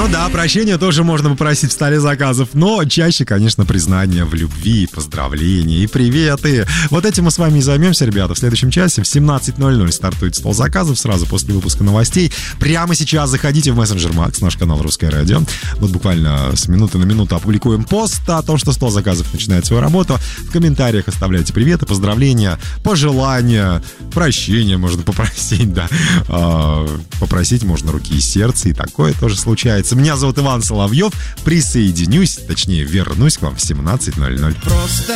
Ну да, прощения тоже можно попросить в столе заказов, но чаще, конечно, признание в любви, поздравления и приветы. Вот этим мы с вами и займемся, ребята. В следующем часе в 17:00 стартует стол заказов, сразу после выпуска новостей. Прямо сейчас заходите в мессенджер Макс, наш канал «Русское радио». Вот буквально с минуты на минуту опубликуем пост о том, что стол заказов начинает свою работу. В комментариях оставляйте приветы, поздравления, пожелания, прощения можно попросить, да. Попросить можно руки и сердца, и такое тоже случается. Меня зовут Иван Соловьев. Присоединюсь, точнее, вернусь к вам в 17:00.